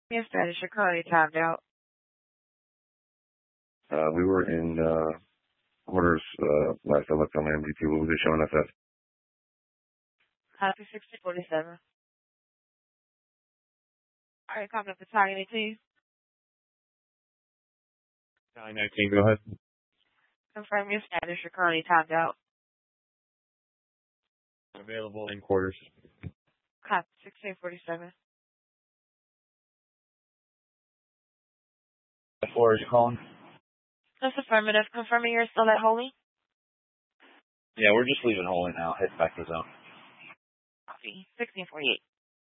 Yes, Spanish. You're currently timed out. We were in quarters last I looked on my MDT. What was it showing us at? Copy 6047. All right, coming up to target 18. 919, go ahead. Confirm your status. You're currently timed out. Available in quarters. Copy 1647. What floor are you calling? That's affirmative. Confirming you're still at Holy. Yeah, we're just leaving Holy now. Head back to zone. Copy 1648.